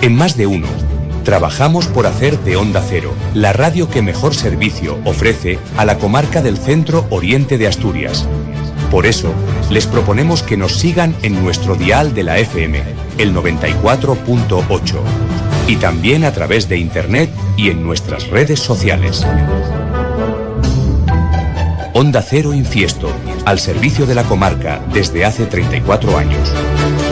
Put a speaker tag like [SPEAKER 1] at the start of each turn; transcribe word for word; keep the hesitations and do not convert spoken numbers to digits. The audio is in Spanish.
[SPEAKER 1] En Más de Uno, trabajamos por hacer de Onda Cero la radio que mejor servicio ofrece a la comarca del centro oriente de Asturias. Por eso, les proponemos que nos sigan en nuestro dial de la F M, el noventa y cuatro punto ocho, y también a través de Internet y en nuestras redes sociales. Onda Cero Infiesto, al servicio de la comarca desde hace treinta y cuatro años.